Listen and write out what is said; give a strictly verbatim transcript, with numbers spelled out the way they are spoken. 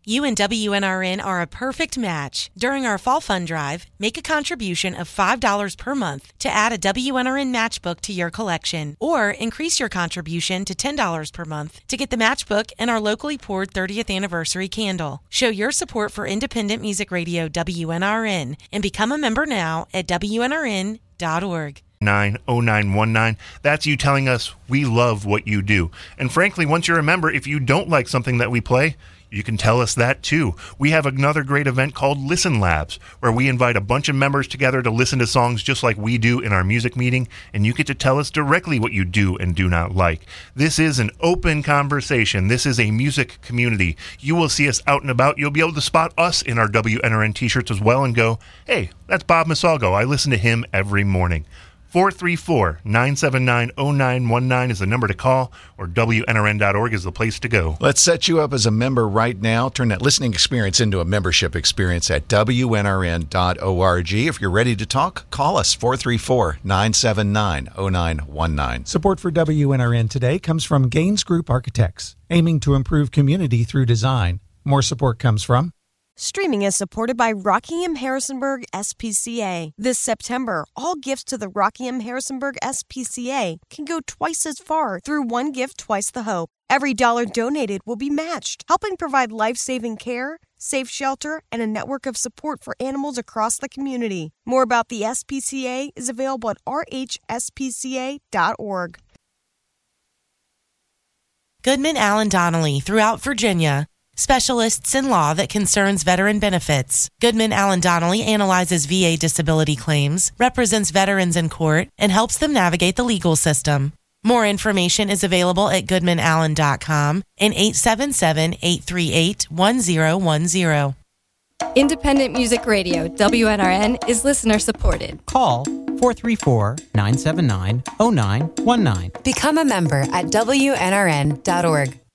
You and W N R N are a perfect match. During our Fall Fund Drive, make a contribution of five dollars per month to add a W N R N matchbook to your collection, or increase your contribution to ten dollars per month to get the matchbook and our locally poured thirtieth anniversary candle. Show your support for independent music radio W N R N and become a member now at W N R N dot org. nine oh nine one nine. That's you telling us we love what you do. And frankly, once you're a member, if you don't like something that we play, you can tell us that too. We have another great event called Listen Labs, where we invite a bunch of members together to listen to songs just like we do in our music meeting, and you get to tell us directly what you do and do not like. This is an open conversation. This is a music community. You will see us out and about. You'll be able to spot us in our W N R N t-shirts as well and go, hey, that's Bob Masalgo. I listen to him every morning. four three four, nine seven nine, oh nine one nine is the number to call, or W N R N dot org is the place to go. Let's set you up as a member right now. Turn that listening experience into a membership experience at W N R N dot org. If you're ready to talk, call us, four three four, nine seven nine, oh nine one nine. Support for W N R N today comes from Gaines Group Architects, aiming to improve community through design. More support comes from Streaming is supported by Rockingham Harrisonburg S P C A. This September, all gifts to the Rockingham Harrisonburg S P C A can go twice as far through One Gift, Twice the Hope. Every dollar donated will be matched, helping provide life-saving care, safe shelter, and a network of support for animals across the community. More about the S P C A is available at r h s p c a dot org. Goodman Allen Donnelly throughout Virginia. Specialists in law that concerns veteran benefits. Goodman Allen Donnelly analyzes V A disability claims, represents veterans in court, and helps them navigate the legal system. More information is available at goodman allen dot com and eight seven seven, eight three eight, one zero one zero. Independent Music Radio, W N R N, is listener supported. Call four three four, nine seven nine, oh nine one nine. Become a member at W N R N dot org.